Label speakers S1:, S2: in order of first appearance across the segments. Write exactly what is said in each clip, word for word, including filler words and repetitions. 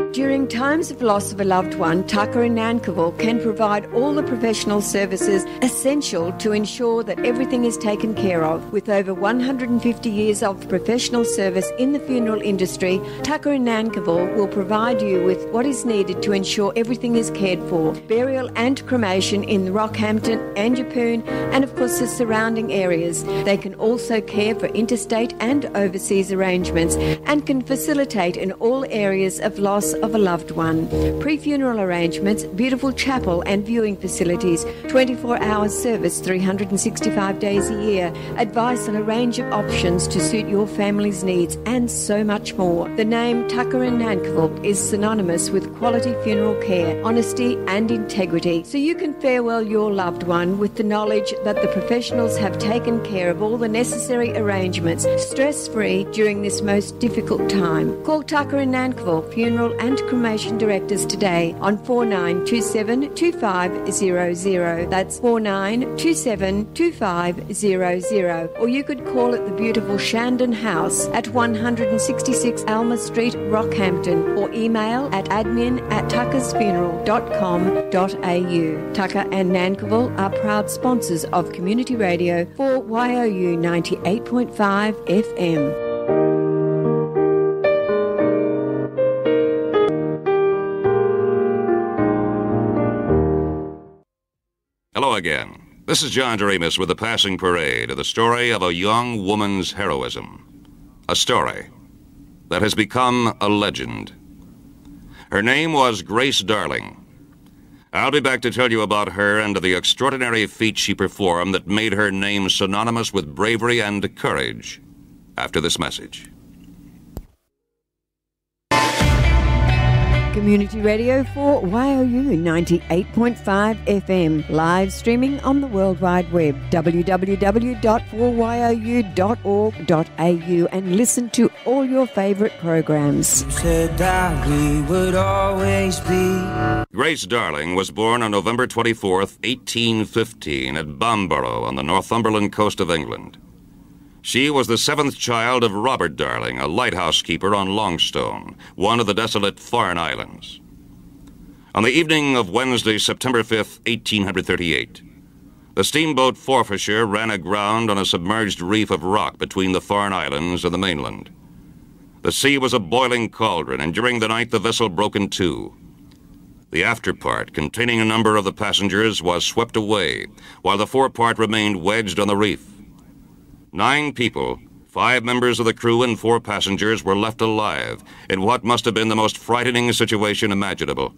S1: During times of loss of a loved one, Tucker in Nankivell can provide all the professional services essential to ensure that everything is taken care of. With over one hundred fifty years of professional service in the funeral industry, Tucker in Nankivell will provide you with what is needed to ensure everything is cared for. Burial and cremation in Rockhampton and Yeppoon and of course the surrounding areas. They can also care for interstate and overseas arrangements and can facilitate in all areas of loss of a loved one. Pre-funeral arrangements, beautiful chapel and viewing facilities, twenty-four hour service three hundred sixty-five days a year, advice on a range of options to suit your family's needs and so much more. The name Tucker in Nankivell is synonymous with quality funeral care, honesty and integrity, so you can farewell your loved one with the knowledge that the professionals have taken care of all the necessary arrangements stress-free during this most difficult time. Call Tucker in Nankivell Funeral and Cremation Directors today on four nine two seven two five zero zero. That's four nine two seven two five zero zero. Or you could call at the beautiful Shandon House at one sixty-six Alma Street, Rockhampton, or email at admin at tuckersfuneral dot com dot a u. Tucker and Nankivell are proud sponsors of Community Radio for Y O U ninety-eight point five F M.
S2: Hello again. This is John Doremus with The Passing Parade, the story of a young woman's heroism. A story that has become a legend. Her name was Grace Darling. I'll be back to tell you about her and the extraordinary feats she performed that made her name synonymous with bravery and courage after this message.
S1: Community Radio for Y O U ninety-eight point five F M, live streaming on the World Wide Web, w w w dot four y o u dot org dot a u, and listen to all your favourite programs.
S3: You said that we would always be.
S2: Grace Darling was born on November twenty-fourth, eighteen fifteen, at Bamborough on the Northumberland coast of England. She was the seventh child of Robert Darling, a lighthouse keeper on Longstone, one of the desolate Farne Islands. On the evening of Wednesday, September fifth, eighteen thirty-eight, the steamboat Forfarshire ran aground on a submerged reef of rock between the Farne Islands and the mainland. The sea was a boiling cauldron, and during the night the vessel broke in two. The afterpart, containing a number of the passengers, was swept away, while the forepart remained wedged on the reef. Nine people, five members of the crew and four passengers, were left alive in what must have been the most frightening situation imaginable.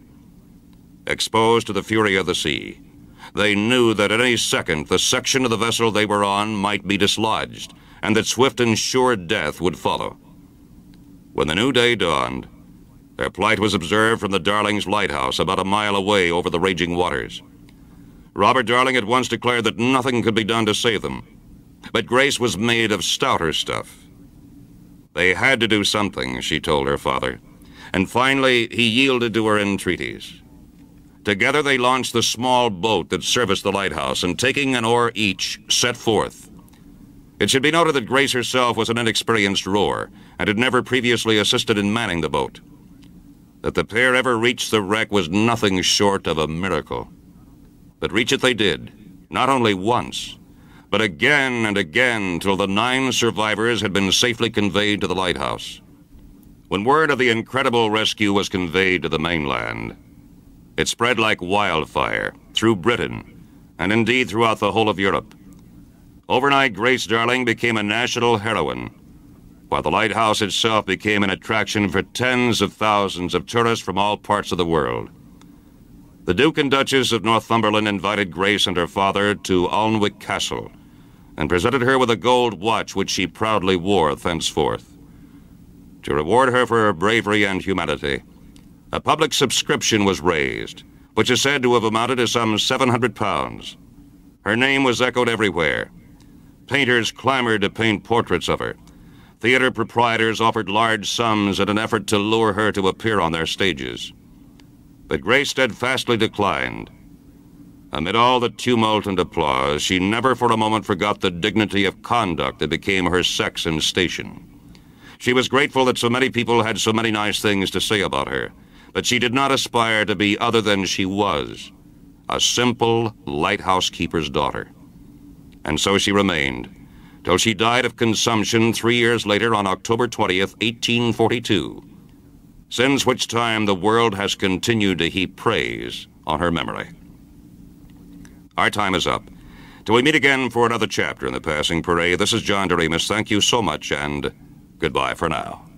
S2: Exposed to the fury of the sea, they knew that at any second the section of the vessel they were on might be dislodged, and that swift and sure death would follow. When the new day dawned, their plight was observed from the Darling's lighthouse about a mile away over the raging waters. Robert Darling at once declared that nothing could be done to save them. But Grace was made of stouter stuff. They had to do something, she told her father, and finally he yielded to her entreaties. Together they launched the small boat that serviced the lighthouse, and taking an oar each, set forth. It should be noted that Grace herself was an inexperienced rower, and had never previously assisted in manning the boat. That the pair ever reached the wreck was nothing short of a miracle. But reach it they did, not only once, but again and again till the nine survivors had been safely conveyed to the lighthouse. When word of the incredible rescue was conveyed to the mainland, it spread like wildfire through Britain, and indeed throughout the whole of Europe. Overnight, Grace Darling became a national heroine, while the lighthouse itself became an attraction for tens of thousands of tourists from all parts of the world. The Duke and Duchess of Northumberland invited Grace and her father to Alnwick Castle, and presented her with a gold watch which she proudly wore thenceforth. To reward her for her bravery and humanity, a public subscription was raised, which is said to have amounted to some seven hundred pounds. Her name was echoed everywhere. Painters clamored to paint portraits of her. Theater proprietors offered large sums in an effort to lure her to appear on their stages. But Grace steadfastly declined. Amid all the tumult and applause, she never for a moment forgot the dignity of conduct that became her sex and station. She was grateful that so many people had so many nice things to say about her, but she did not aspire to be other than she was, a simple lighthouse keeper's daughter. And so she remained, till she died of consumption three years later on October twentieth, eighteen forty-two, since which time the world has continued to heap praise on her memory. Our time is up. Till we meet again for another chapter in the Passing Parade, this is John Doremus. Thank you so much, and goodbye for now.